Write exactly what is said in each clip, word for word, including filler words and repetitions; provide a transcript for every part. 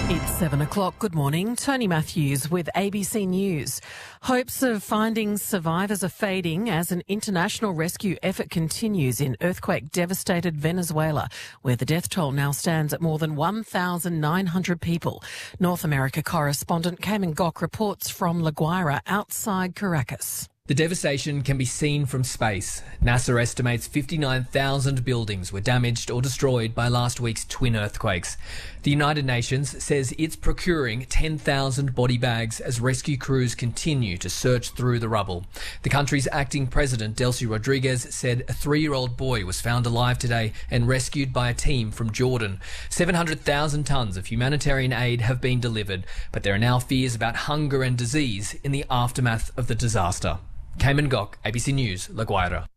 It's seven o'clock. Good morning. Tony Matthews with A B C News. Hopes of finding survivors are fading as an international rescue effort continues in earthquake-devastated Venezuela, where the death toll now stands at more than one thousand nine hundred people. North America correspondent Cayman Gok reports from La Guaira outside Caracas. The devastation can be seen from space. NASA estimates fifty-nine thousand buildings were damaged or destroyed by last week's twin earthquakes. The United Nations says it's procuring ten thousand body bags as rescue crews continue to search through the rubble. The country's acting president, Delcy Rodriguez, said a three-year-old boy was found alive today and rescued by a team from Jordan. seven hundred thousand tonnes of humanitarian aid have been delivered, but there are now fears about hunger and disease in the aftermath of the disaster. Cayman Gok, A B C News, La Guaira.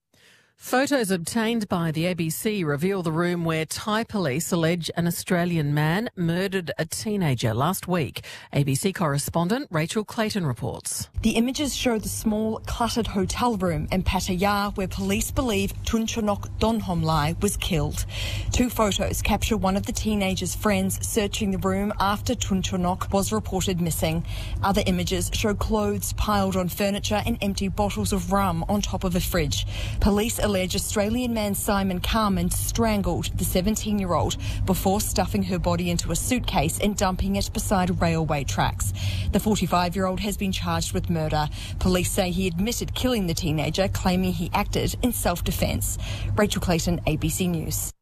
Photos obtained by the A B C reveal the room where Thai police allege an Australian man murdered a teenager last week. A B C correspondent Rachel Clayton reports. The images show the small, cluttered hotel room in Pattaya where police believe Tunchonok Donhomlai was killed. Two photos capture one of the teenager's friends searching the room after Tunchonok was reported missing. Other images show clothes piled on furniture and empty bottles of rum on top of a fridge. Police allege Australian man Simon Carman strangled the seventeen-year-old before stuffing her body into a suitcase and dumping it beside railway tracks. The forty-five-year-old has been charged with murder. Police say he admitted killing the teenager, claiming he acted in self-defence. Rachel Clayton, A B C News.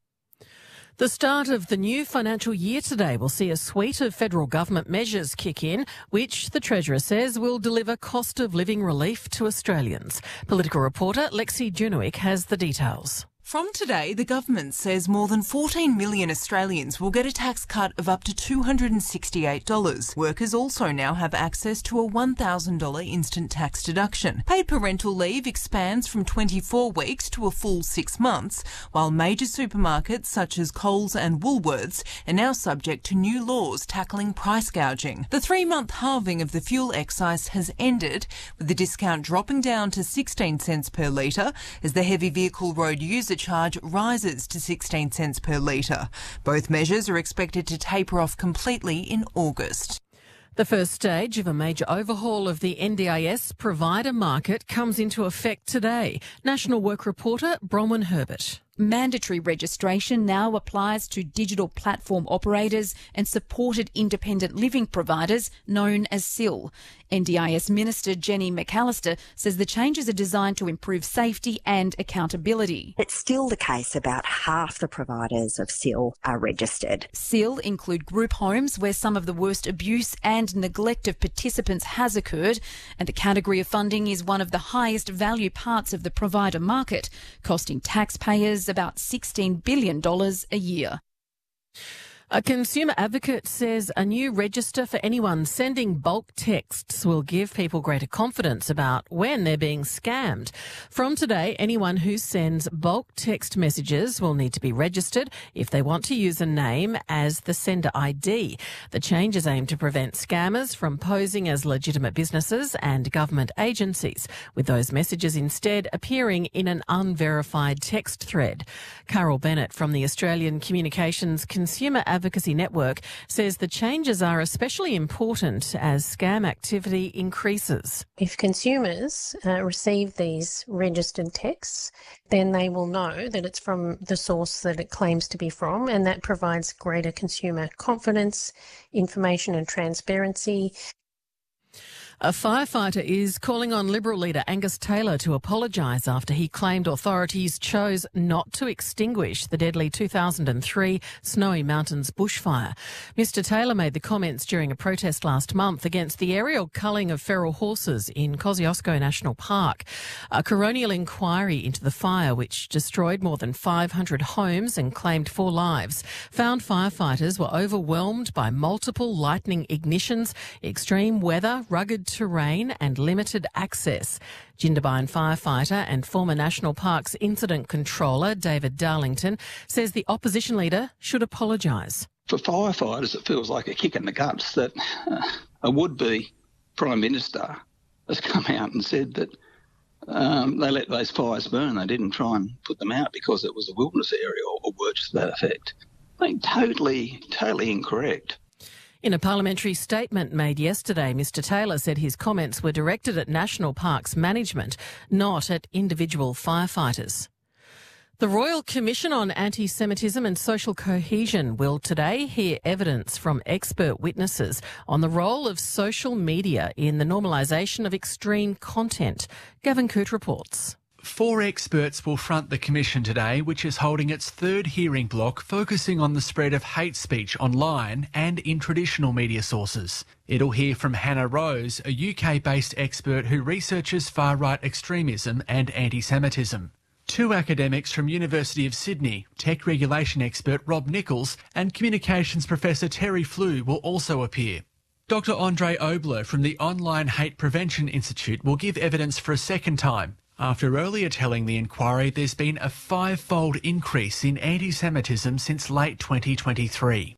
The start of the new financial year today will see a suite of federal government measures kick in, which the Treasurer says will deliver cost of living relief to Australians. Political reporter Lexi Junowick has the details. From today, the government says more than fourteen million Australians will get a tax cut of up to two hundred sixty-eight dollars. Workers also now have access to a one thousand dollars instant tax deduction. Paid parental leave expands from twenty-four weeks to a full six months, while major supermarkets such as Coles and Woolworths are now subject to new laws tackling price gouging. The three-month halving of the fuel excise has ended, with the discount dropping down to sixteen cents per litre as the heavy vehicle road user charge rises to sixteen cents per litre. Both measures are expected to taper off completely in August. The first stage of a major overhaul of the N D I S provider market comes into effect today. National Work reporter Bronwyn Herbert. Mandatory registration now applies to digital platform operators and supported independent living providers known as S I L. N D I S Minister Jenny McAllister says the changes are designed to improve safety and accountability. It's still the case about half the providers of S I L are registered. S I L include group homes where some of the worst abuse and neglect of participants has occurred, and the category of funding is one of the highest value parts of the provider market, costing taxpayers about sixteen billion dollars a year. A consumer advocate says a new register for anyone sending bulk texts will give people greater confidence about when they're being scammed. From today, anyone who sends bulk text messages will need to be registered if they want to use a name as the sender I D. The changes aim to prevent scammers from posing as legitimate businesses and government agencies, with those messages instead appearing in an unverified text thread. Carol Bennett from the Australian Communications Consumer Advocacy Advocacy Network says the changes are especially important as scam activity increases. If consumers uh, receive these registered texts, then they will know that it's from the source that it claims to be from, and that provides greater consumer confidence, information and transparency. A firefighter is calling on Liberal leader Angus Taylor to apologise after he claimed authorities chose not to extinguish the deadly two thousand three Snowy Mountains bushfire. Mister Taylor made the comments during a protest last month against the aerial culling of feral horses in Kosciuszko National Park. A coronial inquiry into the fire, which destroyed more than five hundred homes and claimed four lives, found firefighters were overwhelmed by multiple lightning ignitions, extreme weather, rugged terrain and limited access. Jindabyne firefighter and former National Parks Incident Controller David Darlington says the opposition leader should apologise. For firefighters, it feels like a kick in the guts that uh, a would-be Prime Minister has come out and said that um, they let those fires burn. They didn't try and put them out because it was a wilderness area or, or words to that effect. I think totally, totally incorrect. In a parliamentary statement made yesterday, Mr Taylor said his comments were directed at National Parks management, not at individual firefighters. The Royal Commission on Anti-Semitism and Social Cohesion will today hear evidence from expert witnesses on the role of social media in the normalisation of extreme content. Gavin Coote reports. Four experts will front the Commission today, which is holding its third hearing block focusing on the spread of hate speech online and in traditional media sources. It'll hear from Hannah Rose, a U K-based expert who researches far-right extremism and anti-Semitism. Two academics from University of Sydney, tech regulation expert Rob Nichols and communications professor Terry Flew will also appear. Doctor Andre Obler from the Online Hate Prevention Institute will give evidence for a second time, after earlier telling the inquiry there's been a five-fold increase in anti-Semitism since late twenty twenty-three.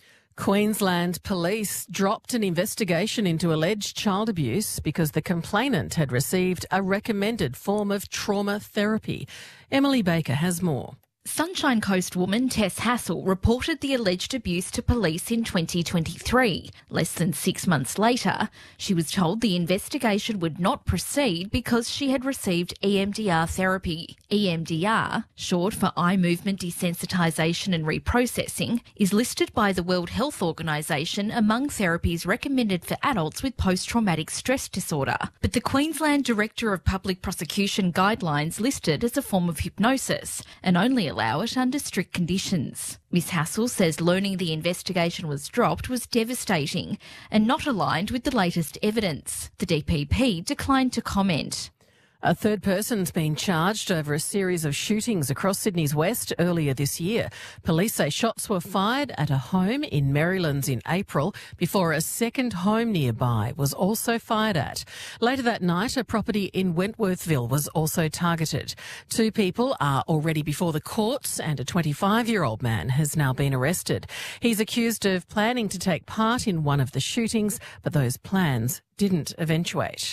Queensland Police dropped an investigation into alleged child abuse because the complainant had received a recommended form of trauma therapy. Emily Baker has more. Sunshine Coast woman Tess Hassel reported the alleged abuse to police in twenty twenty-three. Less than six months later, she was told the investigation would not proceed because she had received E M D R therapy. E M D R, short for eye movement desensitisation and reprocessing, is listed by the World Health Organisation among therapies recommended for adults with post-traumatic stress disorder. But the Queensland Director of Public Prosecution guidelines listed as a form of hypnosis and only allow it under strict conditions. Miss Hassel says learning the investigation was dropped was devastating and not aligned with the latest evidence. The D P P declined to comment. A third person's been charged over a series of shootings across Sydney's west earlier this year. Police say shots were fired at a home in Marylands in April before a second home nearby was also fired at. Later that night, a property in Wentworthville was also targeted. Two people are already before the courts and a twenty-five-year-old man has now been arrested. He's accused of planning to take part in one of the shootings, but those plans didn't eventuate.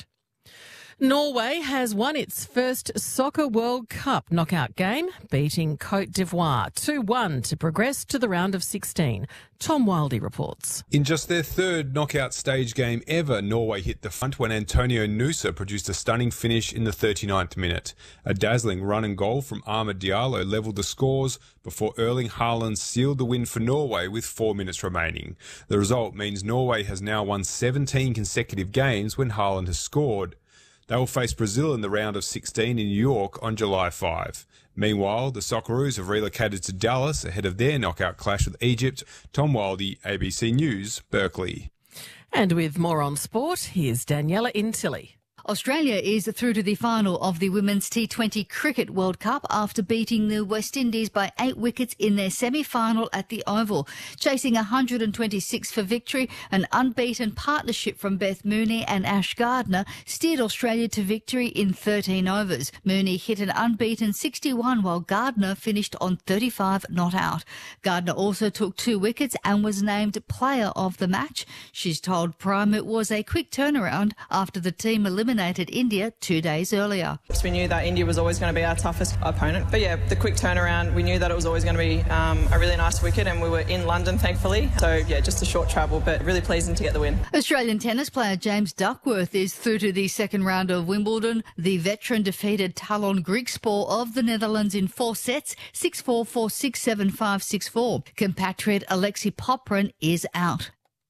Norway has won its first Soccer World Cup knockout game, beating Côte d'Ivoire two one to progress to the round of sixteen. Tom Wildey reports. In just their third knockout stage game ever, Norway hit the front when Antonio Nusa produced a stunning finish in the thirty-ninth minute. A dazzling run and goal from Amad Diallo levelled the scores before Erling Haaland sealed the win for Norway with four minutes remaining. The result means Norway has now won seventeen consecutive games when Haaland has scored. They will face Brazil in the round of sixteen in New York on July fifth. Meanwhile, the Socceroos have relocated to Dallas ahead of their knockout clash with Egypt. Tom Wildey, A B C News, Berkeley. And with more on sport, here's Daniela Intilli. Australia is through to the final of the Women's T twenty Cricket World Cup after beating the West Indies by eight wickets in their semi-final at the Oval. Chasing one hundred twenty-six for victory, an unbeaten partnership from Beth Mooney and Ash Gardner steered Australia to victory in thirteen overs. Mooney hit an unbeaten sixty-one while Gardner finished on thirty-five not out. Gardner also took two wickets and was named player of the match. She's told Prime it was a quick turnaround after the team eliminated India two days earlier. We knew that India was always going to be our toughest opponent. But yeah, the quick turnaround, we knew that it was always going to be um, a really nice wicket, and we were in London, thankfully. So yeah, just a short travel, but really pleasing to get the win. Australian tennis player James Duckworth is through to the second round of Wimbledon. The veteran defeated Talon Griekspoor of the Netherlands in four sets, six four, four six, seven five, six four. Compatriot Alexei Popyrin is out.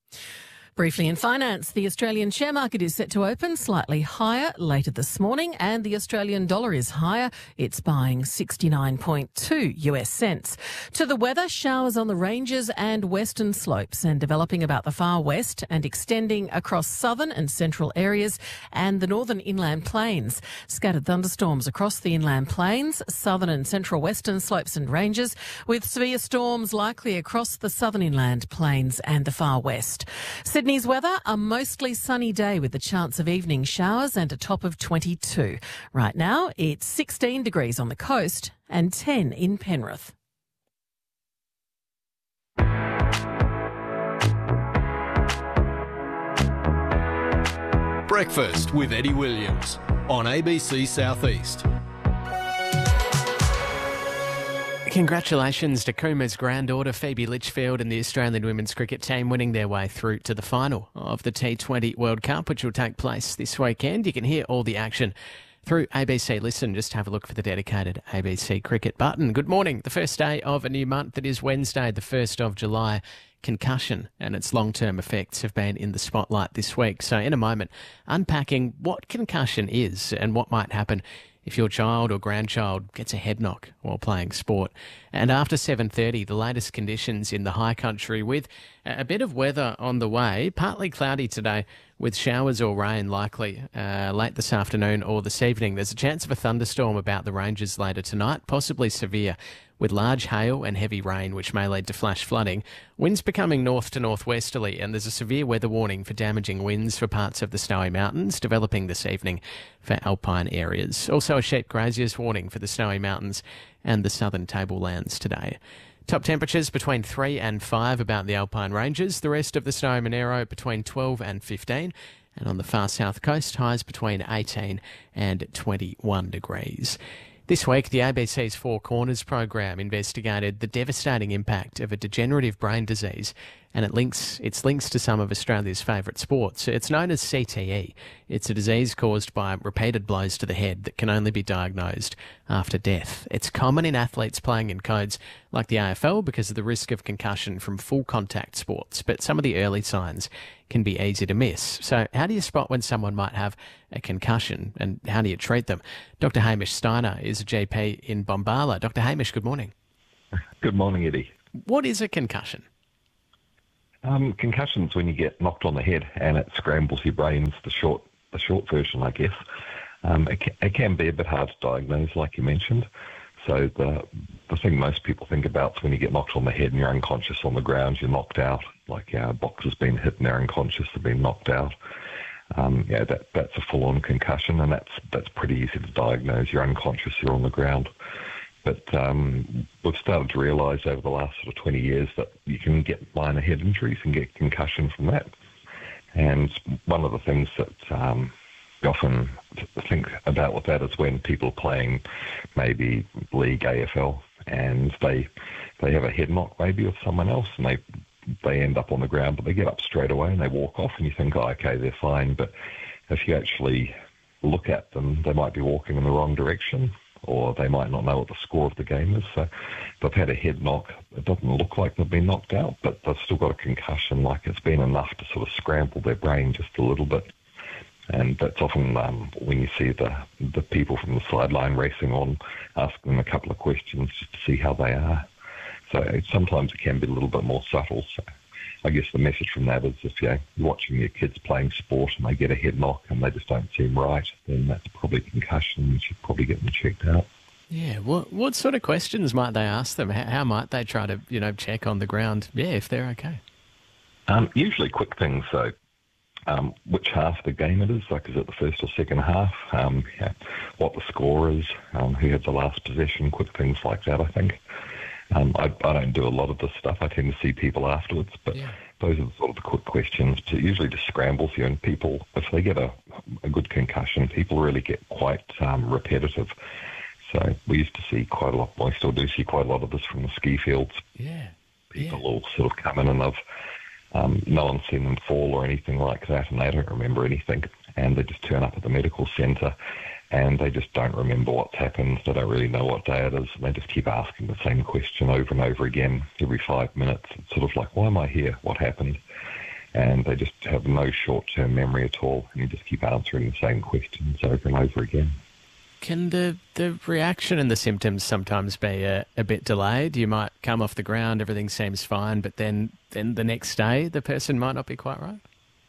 Briefly in finance, the Australian share market is set to open slightly higher later this morning, and the Australian dollar is higher. It's buying sixty-nine point two U S cents. To the weather, showers on the ranges and western slopes and developing about the far west and extending across southern and central areas and the northern inland plains. Scattered thunderstorms across the inland plains, southern and central western slopes and ranges, with severe storms likely across the southern inland plains and the far west. Sydney's weather, a mostly sunny day with the chance of evening showers and a top of twenty-two. Right now, it's sixteen degrees on the coast and ten in Penrith. Breakfast with Eddie Williams on A B C Southeast. Congratulations to Coomer's granddaughter Phoebe Litchfield and the Australian women's cricket team winning their way through to the final of the T twenty World Cup, which will take place this weekend. You can hear all the action through A B C Listen. Just have a look for the dedicated A B C Cricket button. Good morning. The first day of a new month. It is Wednesday, the first of July. Concussion and its long-term effects have been in the spotlight this week. So in a moment, unpacking what concussion is and what might happen if your child or grandchild gets a head knock while playing sport. And after seven thirty, the latest conditions in the high country with a bit of weather on the way. Partly cloudy today with showers or rain likely uh, late this afternoon or this evening. There's a chance of a thunderstorm about the ranges later tonight, possibly severe, with large hail and heavy rain, which may lead to flash flooding. Winds becoming north to northwesterly, and there's a severe weather warning for damaging winds for parts of the Snowy Mountains developing this evening for alpine areas. Also a sheep graziers warning for the Snowy Mountains and the southern tablelands today. Top temperatures between three and five about the alpine ranges. The rest of the Snowy Monero between twelve and fifteen. And on the far south coast, highs between eighteen and twenty-one degrees. This week, the A B C's Four Corners program investigated the devastating impact of a degenerative brain disease, and it links its links to some of Australia's favourite sports. It's known as C T E. It's a disease caused by repeated blows to the head that can only be diagnosed after death. It's common in athletes playing in codes like the A F L because of the risk of concussion from full contact sports, but some of the early signs can be easy to miss. So how do you spot when someone might have a concussion, and how do you treat them? Doctor Hamish Steiner is a G P in Bombala. Doctor Hamish, good morning. Good morning, Eddie. What is a concussion? Um, concussion's when you get knocked on the head and it scrambles your brains, the short the short version, I guess. Um, it, can, it can be a bit hard to diagnose, like you mentioned. So the the thing most people think about is when you get knocked on the head and you're unconscious on the ground, you're knocked out, like our boxer's been hit and they're unconscious, they've been knocked out. Um, yeah, that that's a full-on concussion, and that's that's pretty easy to diagnose. You're unconscious, you're on the ground. But um, we've started to realise over the last sort of twenty years that you can get minor head injuries and get concussion from that. And one of the things that um, we often think about with that is when people are playing maybe league A F L and they they have a head knock maybe with someone else, and they they end up on the ground, but they get up straight away and they walk off, and you think, oh, okay, they're fine. But if you actually look at them, they might be walking in the wrong direction, or they might not know what the score of the game is. So they've had a head knock. It doesn't look like they've been knocked out, but they've still got a concussion, like it's been enough to sort of scramble their brain just a little bit. And that's often um, when you see the the people from the sideline racing on, asking them a couple of questions just to see how they are. So sometimes it can be a little bit more subtle. So I guess the message from that is if you're watching your kids playing sport and they get a head knock and they just don't seem right, then that's probably concussion. You should probably get them checked out. Yeah, what what sort of questions might they ask them? How, how might they try to, you know, check on the ground, yeah, if they're okay? Um, usually quick things, so um, which half of the game it is, like is it the first or second half, um, yeah, what the score is, um, who had the last possession, quick things like that, I think. Um, I, I don't do a lot of this stuff. I tend to see people afterwards, but yeah. Those are the sort of the quick questions. It usually just scrambles you, and people, if they get a, a good concussion, people really get quite um, repetitive. So we used to see quite a lot, well, I still do see quite a lot of this from the ski fields. Yeah. People yeah. will sort of come in and they've, um, no one's seen them fall or anything like that, and they don't remember anything, and they just turn up at the medical centre and they just don't remember what's happened. They don't really know what day it is, and they just keep asking the same question over and over again every five minutes. It's sort of like, why am I here? What happened? And they just have no short-term memory at all, and you just keep answering the same questions over and over again. Can the, the reaction and the symptoms sometimes be a, a bit delayed? You might come off the ground, everything seems fine, but then, then the next day the person might not be quite right?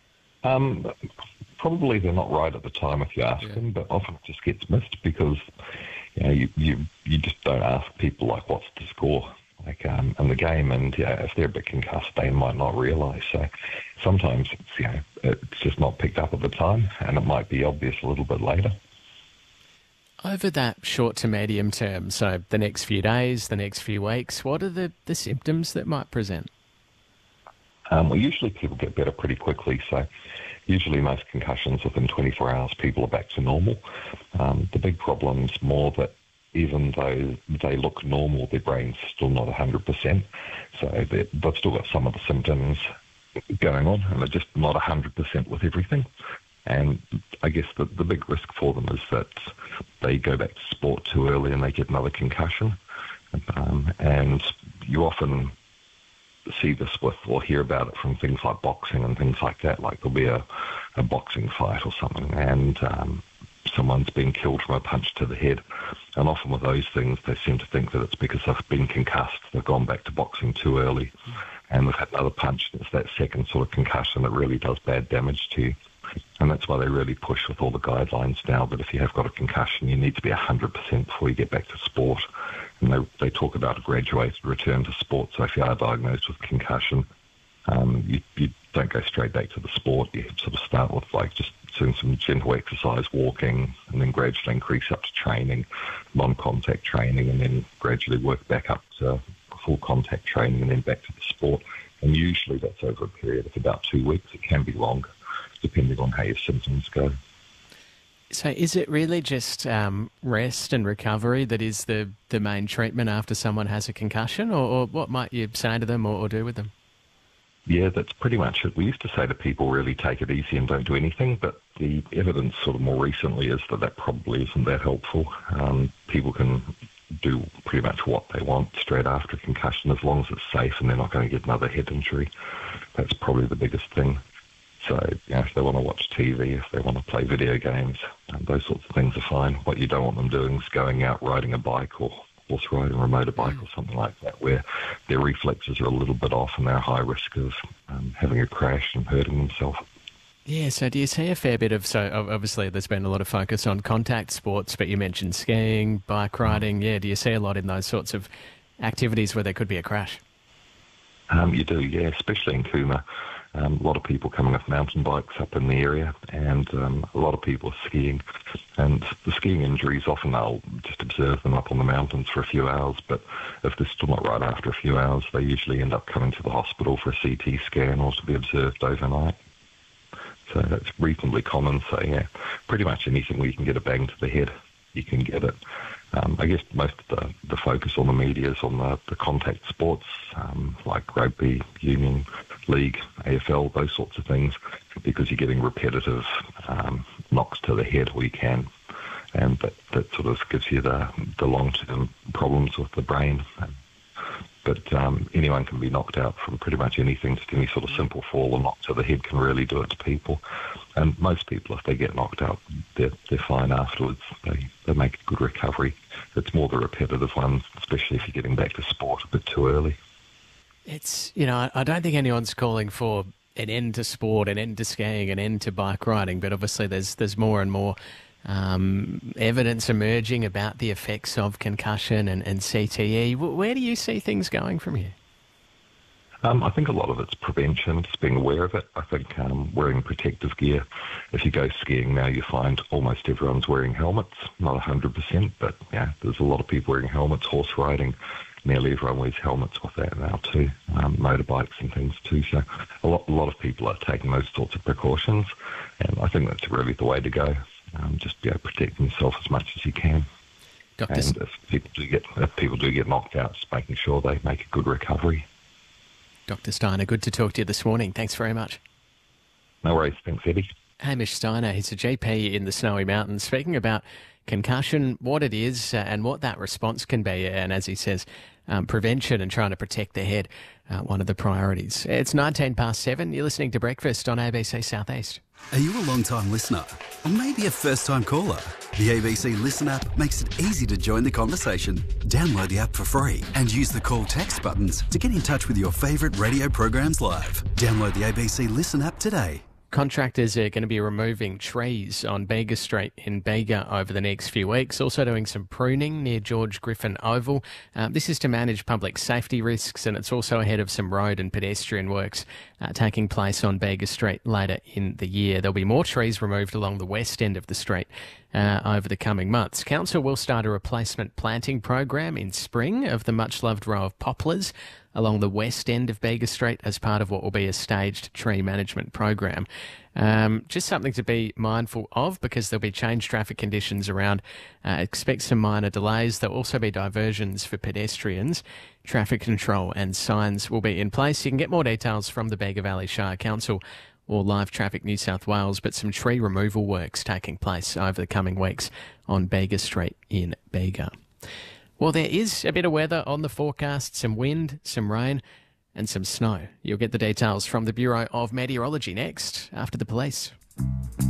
Um, probably they're not right at the time if you ask yeah. them, but often it just gets missed because you know you, you, you just don't ask people like what's the score like um, in the game, and yeah, if they're a bit concussed, they might not realise. So sometimes it's you know it's just not picked up at the time, and it might be obvious a little bit later. Over that short to medium term, so the next few days, the next few weeks, what are the, the symptoms that might present? Um, well, usually people get better pretty quickly, so usually most concussions within twenty-four hours people are back to normal. Um, the big problem's more that even though they look normal, their brain's still not one hundred percent. So they've still got some of the symptoms going on, and they're just not one hundred percent with everything. And I guess the, the big risk for them is that they go back to sport too early and they get another concussion. Um, and you often see this with or hear about it from things like boxing and things like that. Like there'll be a, a boxing fight or something, and um, someone's been killed from a punch to the head. And often with those things, they seem to think that it's because they've been concussed. They've gone back to boxing too early, and they've had another punch. And it's that second sort of concussion that really does bad damage to you. And that's why they really push with all the guidelines now that if you have got a concussion, you need to be one hundred percent before you get back to sport. And they, they talk about a graduated return to sport. So if you are diagnosed with concussion, um, you, you don't go straight back to the sport. You sort of start with like just doing some gentle exercise, walking, and then gradually increase up to training, non-contact training, and then gradually work back up to full contact training and then back to the sport. And usually that's over a period of about two weeks. It can be longer, depending on how your symptoms go. So is it really just um, rest and recovery that is the, the main treatment after someone has a concussion, or, or what might you say to them or, or do with them? Yeah, that's pretty much it. We used to say to people, really take it easy and don't do anything, but the evidence sort of more recently is that that probably isn't that helpful. Um, people can do pretty much what they want straight after a concussion as long as it's safe and they're not going to get another head injury. That's probably the biggest thing. So, you know, if they want to watch T V, if they want to play video games, um, those sorts of things are fine. What you don't want them doing is going out riding a bike or horse riding or a motorbike or something like that, where their reflexes are a little bit off and they're high risk of um, having a crash and hurting themselves. Yeah, so do you see a fair bit of, so obviously there's been a lot of focus on contact sports, but you mentioned skiing, bike riding, yeah, do you see a lot in those sorts of activities where there could be a crash? Um, you do, yeah, especially in Cooma. Um, a lot of people coming off mountain bikes up in the area, and um, a lot of people are skiing. And the skiing injuries, often they'll just observe them up on the mountains for a few hours, but if they're still not right after a few hours, they usually end up coming to the hospital for a C T scan or to be observed overnight. So that's reasonably common. So, yeah, pretty much anything where you can get a bang to the head, you can get it. Um, I guess most of the, the focus on the media is on the, the contact sports, um, like rugby, union, league, A F L, those sorts of things, because you're getting repetitive um, knocks to the head where you can. And that, that sort of gives you the, the long-term problems with the brain. But um, anyone can be knocked out from pretty much anything. Just any sort of simple fall or knock to the head can really do it to people. And most people, if they get knocked out, they're, they're fine afterwards. They, they make a good recovery. It's more the repetitive ones, especially if you're getting back to sport a bit too early. It's, you know, I don't think anyone's calling for an end to sport, an end to skiing, an end to bike riding, but obviously there's there's more and more um, evidence emerging about the effects of concussion and, and C T E. Where do you see things going from here? Um, I think a lot of it's prevention, just being aware of it. I think um, wearing protective gear. If you go skiing now, you find almost everyone's wearing helmets, not one hundred percent, but yeah, there's a lot of people wearing helmets. Horse riding, nearly everyone wears helmets with that now too, um, motorbikes and things too. So a lot, a lot of people are taking those sorts of precautions, and I think that's really the way to go. Um, just you know, protecting yourself as much as you can. Doctor And if people do get if people do get knocked out, just making sure they make a good recovery. Doctor Steiner, good to talk to you this morning. Thanks very much. No worries. Thanks, Eddie. Hamish Steiner, he's a G P in the Snowy Mountains, speaking about concussion, what it is uh, and what that response can be. And as he says, um, prevention and trying to protect the head, uh, one of the priorities. It's nineteen past seven. You're listening to Breakfast on A B C Southeast. Are you a long-time listener? Or maybe a first-time caller? The A B C Listen app makes it easy to join the conversation. Download the app for free and use the call text buttons to get in touch with your favourite radio programs live. Download the A B C Listen app today. Contractors are going to be removing trees on Bega Street in Bega over the next few weeks, also doing some pruning near George Griffin Oval. Um, this is to manage public safety risks, and it's also ahead of some road and pedestrian works uh, taking place on Bega Street later in the year. There'll be more trees removed along the west end of the street uh, over the coming months. Council will start a replacement planting program in spring of the much-loved row of poplars along the west end of Bega Street as part of what will be a staged tree management program. Um, just something to be mindful of because there'll be changed traffic conditions around. Uh, expect some minor delays. There'll also be diversions for pedestrians. Traffic control and signs will be in place. You can get more details from the Bega Valley Shire Council or Live Traffic New South Wales, but some tree removal works taking place over the coming weeks on Bega Street in Bega. Well, there is a bit of weather on the forecast, some wind, some rain and some snow. You'll get the details from the Bureau of Meteorology next, after the police.